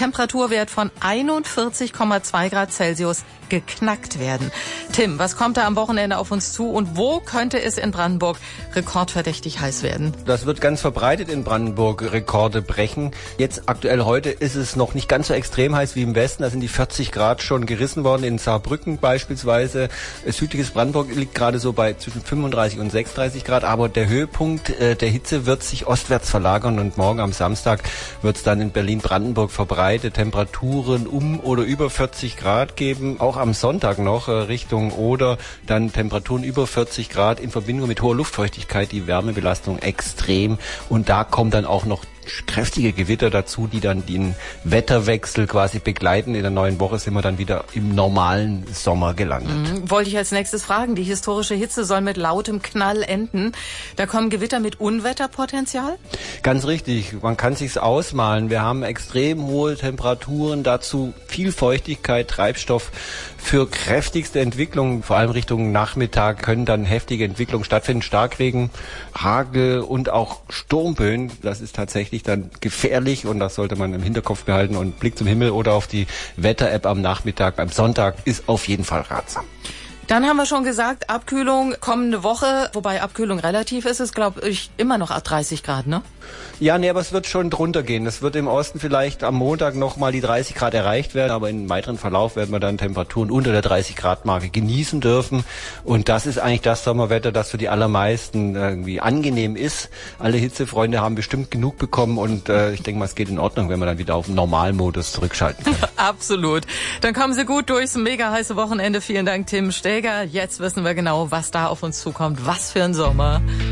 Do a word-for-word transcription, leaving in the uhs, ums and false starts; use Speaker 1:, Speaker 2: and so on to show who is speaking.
Speaker 1: Temperaturwert von einundvierzig Komma zwei Grad Celsius geknackt werden. Tim, was kommt da am Wochenende auf uns zu und wo könnte es in Brandenburg rekordverdächtig heiß werden?
Speaker 2: Das wird ganz verbreitet in Brandenburg Rekorde brechen. Jetzt aktuell heute ist es noch nicht ganz so extrem heiß wie im Westen. Da sind die vierzig Grad schon gerissen worden, in Saarbrücken beispielsweise. Südliches Brandenburg liegt gerade so bei zwischen fünfunddreißig und sechsunddreißig Grad. Aber der Höhepunkt äh, der Hitze wird sich ostwärts verlagern und morgen am Samstag wird es dann in Berlin-Brandenburg verbreitet Temperaturen um oder über vierzig Grad geben. Auch am Sonntag noch äh, Richtung Oder dann Temperaturen über vierzig Grad in Verbindung mit hoher Luftfeuchtigkeit, die Wärmebelastung extrem. Und da kommen dann auch noch kräftige Gewitter dazu, die dann den Wetterwechsel quasi begleiten. In der neuen Woche sind wir dann wieder im normalen Sommer gelandet.
Speaker 1: Mhm, wollte ich als nächstes fragen. Die historische Hitze soll mit lautem Knall enden. Da kommen Gewitter mit Unwetterpotenzial?
Speaker 2: Ganz richtig. Man kann sich's ausmalen. Wir haben extrem hohe Temperaturen, dazu viel Feuchtigkeit, Treibstoff für kräftigste Entwicklungen. Vor allem Richtung Nachmittag können dann heftige Entwicklungen stattfinden. Starkregen, Hagel und auch Sturmböen. Das ist tatsächlich dann gefährlich und das sollte man im Hinterkopf behalten und Blick zum Himmel oder auf die Wetter-App am Nachmittag, am Sonntag ist auf jeden Fall ratsam.
Speaker 1: Dann haben wir schon gesagt, Abkühlung kommende Woche, wobei Abkühlung relativ ist, ist glaube ich immer noch dreißig Grad, ne?
Speaker 2: Ja, nee, aber es wird schon drunter gehen. Es wird im Osten vielleicht am Montag nochmal die dreißig Grad erreicht werden, aber im weiteren Verlauf werden wir dann Temperaturen unter der dreißig Grad Marke genießen dürfen. Und das ist eigentlich das Sommerwetter, das für die allermeisten irgendwie angenehm ist. Alle Hitzefreunde haben bestimmt genug bekommen und äh, ich denke mal, es geht in Ordnung, wenn wir dann wieder auf den Normalmodus zurückschalten können.
Speaker 1: Absolut. Dann kommen Sie gut durchs mega heiße Wochenende. Vielen Dank, Tim Stäger. Jetzt wissen wir genau, was da auf uns zukommt. Was für ein Sommer.